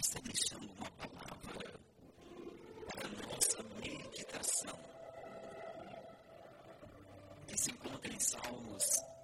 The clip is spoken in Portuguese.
está deixando uma palavra para a nossa meditação, que se encontra em Salmos